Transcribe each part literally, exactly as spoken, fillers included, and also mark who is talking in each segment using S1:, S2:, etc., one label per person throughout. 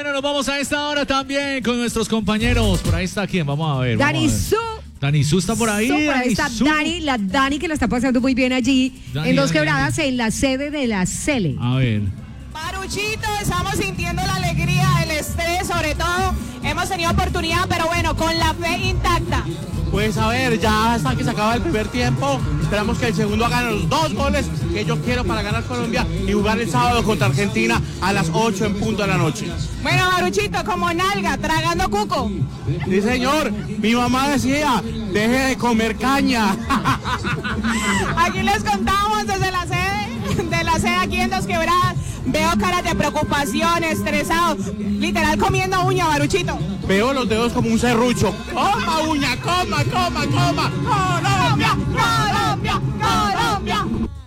S1: Bueno, nos vamos a esta hora también con nuestros compañeros. Por ahí está quién, vamos a ver.
S2: Dani Su.
S1: Dani Su está por ahí.
S2: Su, por ahí está
S1: Su.
S2: Dani, la Dani que la está pasando muy bien allí
S1: Dani,
S2: en Dos
S1: Dani,
S2: Quebradas,
S1: Dani.
S2: en la sede de la Cele.
S1: A ver.
S3: Maruchito, estamos sintiendo la alegría, el estrés, sobre todo. Hemos tenido oportunidad, pero bueno, con la fe intacta.
S4: Pues a ver, ya hasta que se acaba el primer tiempo, esperamos que el segundo haga los dos goles que yo quiero para ganar Colombia y jugar el sábado contra Argentina a las ocho en punto de la noche.
S3: Bueno, Maruchito, como nalga, tragando cuco.
S4: Sí, señor, mi mamá decía, deje de comer caña.
S3: Aquí les contamos desde la sede, de la sede aquí en Dos Quebradas. Veo caras de preocupación, estresado, literal comiendo uña, Maruchito.
S4: Veo los dedos como un serrucho. ¡Coma uña, coma, coma, coma! ¡Colombia, Colombia, Colombia!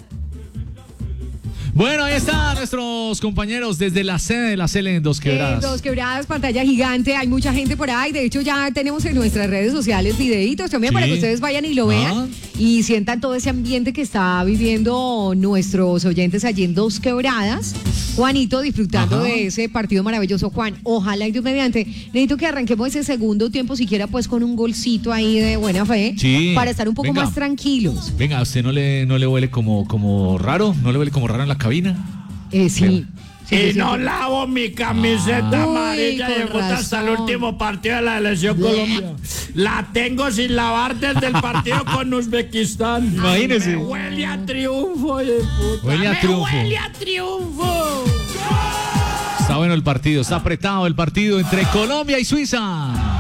S1: Bueno, ahí están nuestros compañeros desde la sede de la Cele en Dos Quebradas.
S2: En Dos Quebradas, pantalla gigante, hay mucha gente por ahí. De hecho, ya tenemos en nuestras redes sociales videitos también
S1: Sí.
S2: para que ustedes vayan y lo vean
S1: Ah.
S2: y sientan todo ese ambiente que está viviendo nuestros oyentes allí en Dos Quebradas. Juanito, disfrutando
S1: Ajá.
S2: de ese partido maravilloso. Juan, ojalá y Dios mediante, necesito que arranquemos ese segundo tiempo, siquiera pues con un golcito ahí de buena fe,
S1: Sí.
S2: para estar un poco
S1: Venga.
S2: más tranquilos.
S1: Venga, ¿a usted no le, no le huele como, como raro? ¿No le huele como raro en la cabina?
S2: Eh, sí. Sí,
S5: Y
S2: sí,
S5: no
S2: sí.
S5: lavo mi camiseta
S2: Ah.
S5: amarilla
S2: Uy,
S5: de
S2: con
S5: gusta hasta el
S2: razón.
S5: último partido de la selección Colombia. La tengo sin lavar desde el partido con Uzbekistán.
S1: Imagínese.
S5: Me huele a triunfo, hijo de puta.
S1: Huele a
S5: Me
S1: triunfo.
S5: huele a triunfo.
S1: Está bueno el partido, está apretado el partido entre Colombia y Suiza.